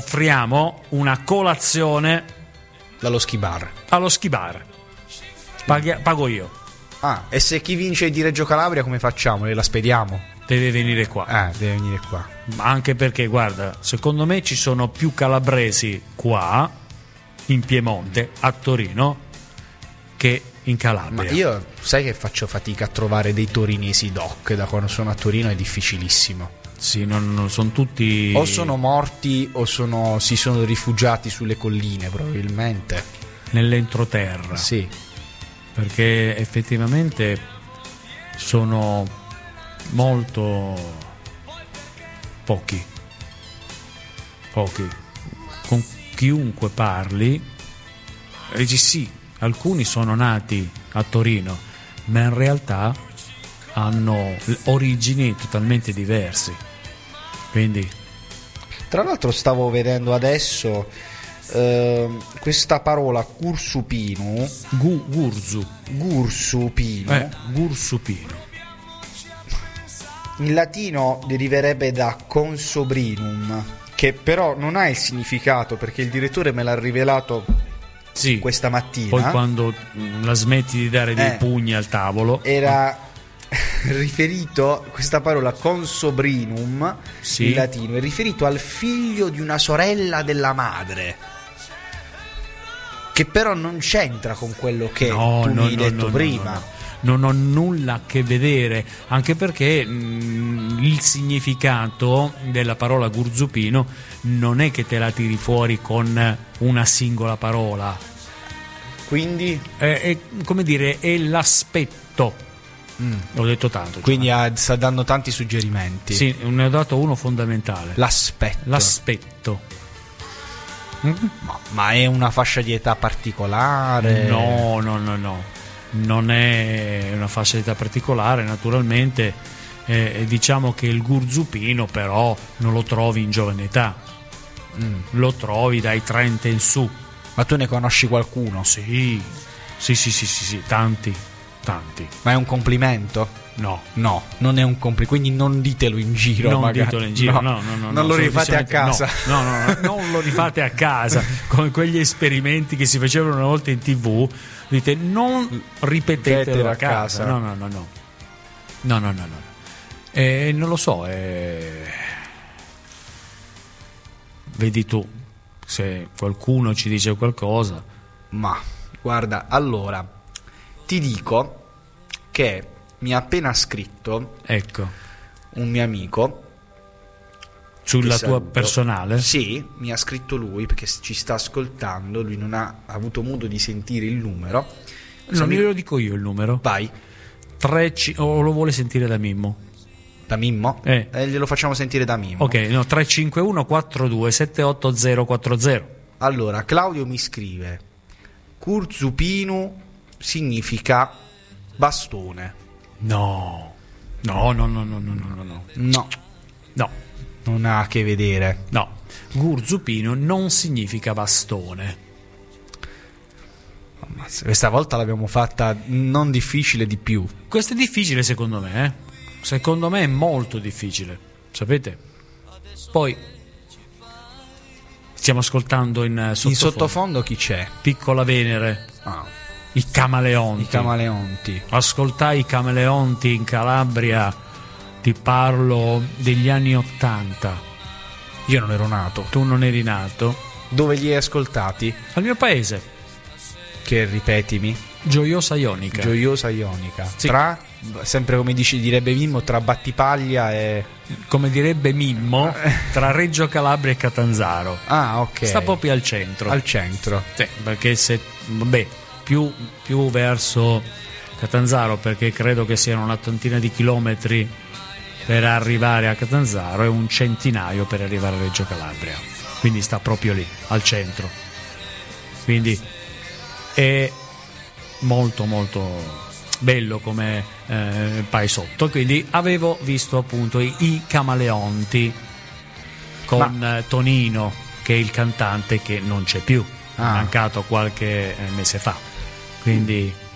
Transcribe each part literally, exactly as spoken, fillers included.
offriamo una colazione dallo ski bar. Allo ski bar. Paghi- pago io. Ah, e se chi vince di Reggio Calabria come facciamo? La spediamo? Deve venire qua. Eh, deve venire qua. Ma anche perché, guarda, secondo me ci sono più calabresi qua, in Piemonte, a Torino, che in Calabria. Ma io, sai che faccio fatica a trovare dei torinesi doc, da quando sono a Torino è difficilissimo. Sì, non, non sono tutti... O sono morti o sono, si sono rifugiati sulle colline, probabilmente. Nell'entroterra. Sì. Perché effettivamente sono molto pochi. Pochi. Con chiunque parli, dici sì, alcuni sono nati a Torino, ma in realtà hanno origini totalmente diverse. Quindi, tra l'altro stavo vedendo adesso eh, questa parola cursupino, gu, gurzu, gursupino, eh, gursupino. In latino deriverebbe da consobrinum, che però non ha il significato, perché il direttore me l'ha rivelato sì, questa mattina. Poi quando la smetti di dare dei eh, pugni al tavolo, era riferito, questa parola consobrinum, sì, in latino è riferito al figlio di una sorella della madre, che però non c'entra con quello che no, tu no, mi hai no, detto no, prima. No, no, no. Non ho nulla a che vedere, anche perché mh, il significato della parola gurzupino non è che te la tiri fuori con una singola parola. Quindi è, è come dire, è l'aspetto. Mm. L'ho detto tanto. Quindi cioè. Sta dando tanti suggerimenti. Sì, ne ho dato uno fondamentale. L'aspetto. L'aspetto. Mm? Ma, ma è una fascia di età particolare? No, no, no, no. Non è una fascia di età particolare, naturalmente. Eh, diciamo che il gurzupino però non lo trovi in giovane età. Mm. Lo trovi dai trenta in su. Ma tu ne conosci qualcuno? Sì. Sì, sì, sì, sì, sì, tanti. Tanti. Ma è un complimento? No. No, non è un complimento, quindi non ditelo in giro. Non magari. ditelo in giro, no, no, no, no, non no, lo rifate a casa. No, no, no, no, non lo rifate a casa. Come quegli esperimenti che si facevano una volta in tivù. Dite, non ripetetelo a casa. No, no, no, no. No, no, no, no. Eh, non lo so. Eh... Vedi tu, se qualcuno ci dice qualcosa. Ma, guarda, allora, ti dico che mi ha appena scritto, ecco, un mio amico sulla tua personale? Sì, mi ha scritto lui perché ci sta ascoltando. Lui non ha avuto modo di sentire il numero. Non mi... glielo dico io il numero. Vai. tre C... o lo vuole sentire da Mimmo? Da Mimmo? Eh. eh glielo facciamo sentire da Mimmo. Ok, no, tre cinque uno quattro due sette otto zero quattro zero. Allora, Claudio mi scrive: Curzupinu significa bastone. No. No, no, no, no, no, no, no. No. No. Non ha a che vedere. No. Gurzupino non significa bastone. Questa volta l'abbiamo fatta non difficile di più. Questo è difficile secondo me, eh? Secondo me è molto difficile. Sapete? Poi stiamo ascoltando in sottofondo. In sottofondo chi c'è? Piccola Venere. Ah. I Camaleonti. I Camaleonti. Ascoltai i Camaleonti in Calabria, ti parlo degli anni ottanta. Io non ero nato. Tu non eri nato. Dove li hai ascoltati? Al mio paese. Che ripetimi? Gioiosa Ionica. Gioiosa Ionica. Sì. Tra, sempre come dici, direbbe Mimmo, tra Battipaglia e... Come direbbe Mimmo, tra Reggio Calabria e Catanzaro. Ah, ok. Sta proprio al centro. Al centro. Sì, perché se... Vabbè, più, più verso Catanzaro, perché credo che siano una trentina di chilometri per arrivare a Catanzaro e un centinaio per arrivare a Reggio Calabria. Quindi sta proprio lì, al centro. Quindi è molto molto bello come eh, paesotto. Quindi avevo visto appunto i, i Camaleonti con Ma... Tonino, che è il cantante che non c'è più, ah. è mancato qualche mese fa. Quindi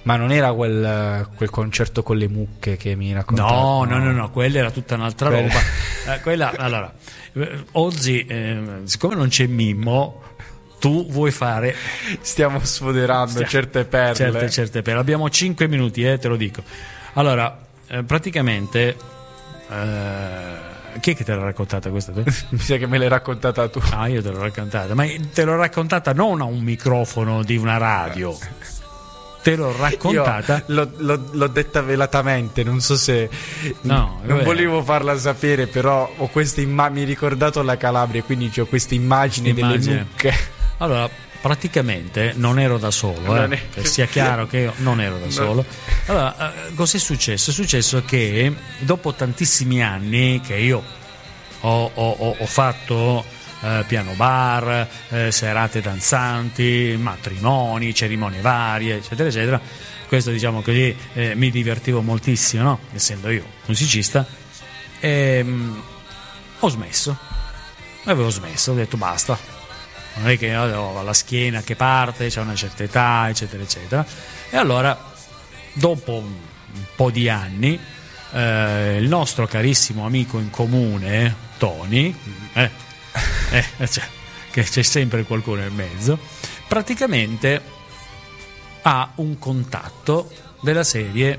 Ma non era quel, quel concerto con le mucche che mi raccontavi? No, no, no, no, quella era tutta un'altra quella... roba. Eh, quella, allora, oggi, eh, siccome non c'è Mimmo, tu vuoi fare... Stiamo sfoderando Stiamo... certe perle. Certe, certe perle. Abbiamo cinque minuti, eh, te lo dico. Allora, eh, praticamente... Eh, chi è che te l'ha raccontata questa? Mi sa che me l'hai raccontata tu. Ah, io te l'ho raccontata. Ma te l'ho raccontata non a un microfono di una radio. Te l'ho raccontata. Io l'ho, l'ho, l'ho detta velatamente, non so se no, non vabbè. volevo farla sapere, però ho questa immagine, mi hai ricordato la Calabria, quindi ho questa immagine, immagine delle mucche. Allora, praticamente non ero da solo, eh, è... che sia chiaro che io non ero da solo. Allora, eh, cos'è successo? È successo che dopo tantissimi anni che io ho, ho, ho fatto eh, piano bar, eh, serate danzanti, matrimoni, cerimonie varie, eccetera, eccetera. Questo, diciamo così, eh, mi divertivo moltissimo, no? Essendo io musicista, e, mh, ho smesso. Avevo smesso, ho detto basta. Non è che ho la schiena che parte, c'è una certa età, eccetera, eccetera. E allora, dopo un po' di anni, eh, il nostro carissimo amico in comune, Tony, eh, eh, cioè, che c'è sempre qualcuno nel mezzo, praticamente ha un contatto della serie: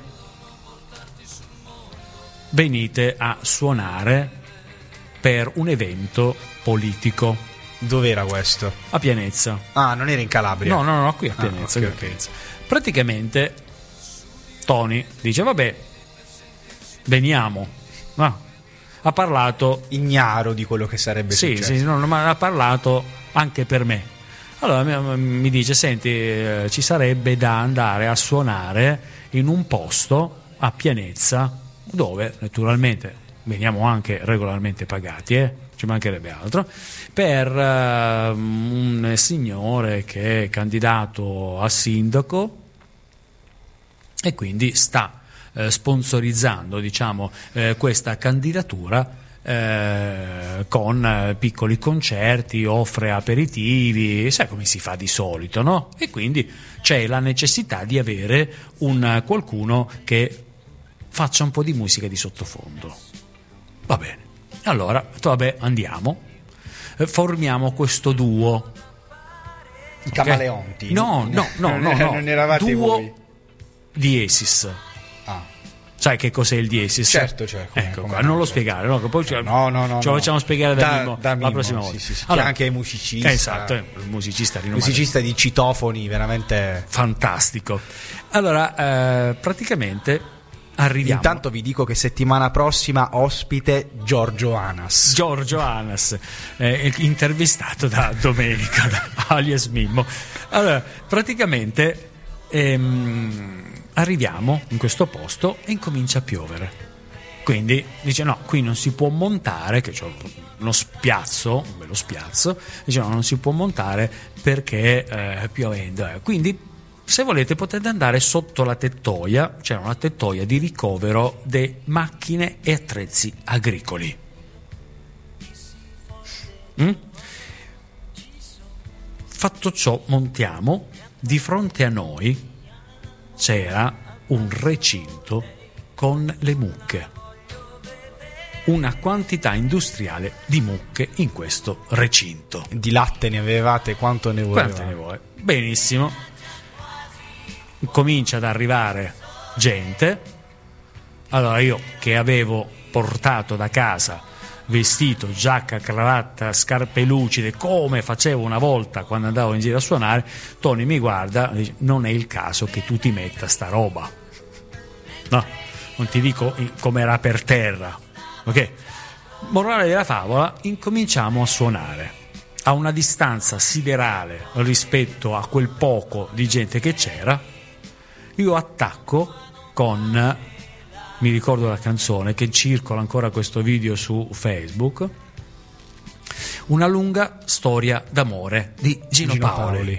venite a suonare per un evento politico. Dove era questo? A Pianezza. Ah, non era in Calabria? No, no, no, qui a Pianezza. Ah, okay, qui a Pianezza. Okay. Praticamente Tony dice vabbè, veniamo. No. Ha parlato ignaro di quello che sarebbe sì, successo. Sì, no, ma ha parlato anche per me. Allora mi dice senti, eh, ci sarebbe da andare a suonare in un posto a Pianezza dove naturalmente veniamo anche regolarmente pagati, eh? Ci mancherebbe altro, per uh, un signore che è candidato a sindaco e quindi sta uh, sponsorizzando, diciamo, uh, questa candidatura uh, con uh, piccoli concerti, offre aperitivi, sai come si fa di solito, no? E quindi c'è la necessità di avere un uh, qualcuno che faccia un po' di musica di sottofondo. Va bene. Allora, vabbè, andiamo, eh, formiamo questo duo. I Camaleonti? Okay? No, no, no, no, no. Non eravate duo voi? Diesis. Ah. Sai che cos'è il Diesis? Certo, cioè, come, ecco come qua, non lo spiegare, no? Che poi no, no, no, no, ce lo facciamo spiegare da, da, Mimmo, da Mimmo, la prossima volta. Sì, sì, sì. Allora, anche musicista. Esatto, eh, musicista rinomato. Musicista di citofoni, veramente fantastico. Allora, eh, praticamente arriviamo. Intanto vi dico che settimana prossima ospite Giorgio Anas. Giorgio Anas, eh, intervistato da Domenico, da alias Mimmo. Allora, praticamente ehm, arriviamo in questo posto e incomincia a piovere. Quindi dice no, qui non si può montare, che c'è uno spiazzo, un bello spiazzo, dice no, non si può montare perché eh, piovendo. Eh. Quindi se volete potete andare sotto la tettoia, c'è una tettoia di ricovero di macchine e attrezzi agricoli. Mm? Fatto ciò, montiamo. Di fronte a noi c'era un recinto con le mucche, una quantità industriale di mucche in questo recinto. Di latte ne avevate quanto ne volevate? Quanto ne vuoi? Benissimo. Comincia ad arrivare gente. Allora io, che avevo portato da casa vestito, giacca, cravatta, scarpe lucide, come facevo una volta quando andavo in giro a suonare, Tony mi guarda e dice: non è il caso che tu ti metta sta roba, no, non ti dico come era per terra, ok? Morale della favola, incominciamo a suonare a una distanza siderale rispetto a quel poco di gente che c'era. Io attacco con, mi ricordo la canzone che circola ancora questo video su Facebook, Una lunga storia d'amore di Gino, Gino Paoli. Paoli.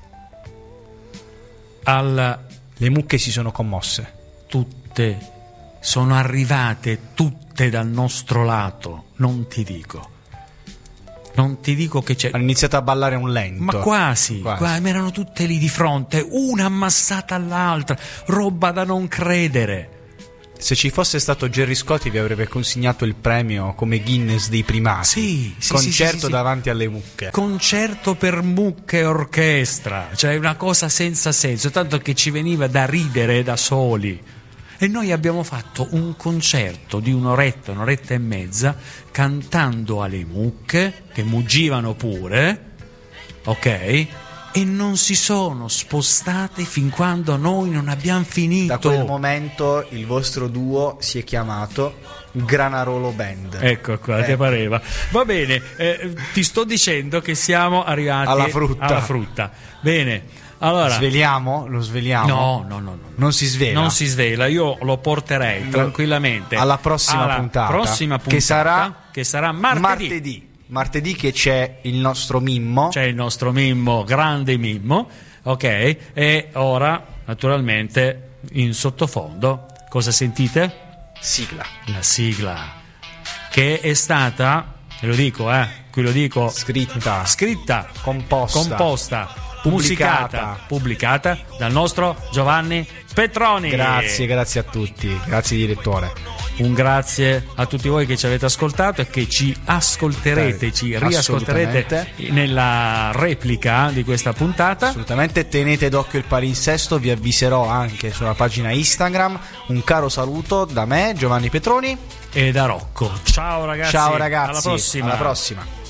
Al, le mucche si sono commosse. Tutte sono arrivate, tutte dal nostro lato, non ti dico. non ti dico che c'è. Hanno iniziato a ballare un lento. Ma quasi, quasi. Qua, erano tutte lì di fronte, una ammassata all'altra, roba da non credere. Se ci fosse stato Gerry Scotti vi avrebbe consegnato il premio come Guinness dei primati. Sì, sì, concerto sì, sì, sì. davanti alle mucche. Concerto per mucche e orchestra, cioè una cosa senza senso, tanto che ci veniva da ridere da soli. E noi abbiamo fatto un concerto di un'oretta, un'oretta e mezza, cantando alle mucche, che muggivano pure, ok? E non si sono spostate fin quando noi non abbiamo finito. Da quel momento il vostro duo si è chiamato Granarolo Band. Ecco qua, eh. Ti pareva. Va bene, eh, ti sto dicendo che siamo arrivati alla frutta. alla frutta. Bene, allora. Sveliamo? Lo sveliamo? No, no, no, no. Non si svela? Non si svela, io lo porterei tranquillamente alla prossima alla puntata. Prossima puntata che sarà, che sarà martedì. martedì. Martedì che c'è il nostro Mimmo. C'è il nostro Mimmo, grande Mimmo, ok? E ora, naturalmente, in sottofondo, cosa sentite? Sigla. La sigla, che è stata, ve lo dico, eh, qui lo dico, scritta, scritta, composta, composta pubblicata. musicata, pubblicata dal nostro Giovanni Petroni. Grazie, grazie a tutti, grazie direttore. Un grazie a tutti voi che ci avete ascoltato e che ci ascolterete, eh, ci riascolterete nella replica di questa puntata. Assolutamente, tenete d'occhio il palinsesto, vi avviserò anche sulla pagina Instagram. Un caro saluto da me, Giovanni Petroni, e da Rocco. Ciao ragazzi. Ciao ragazzi, alla prossima. Alla prossima.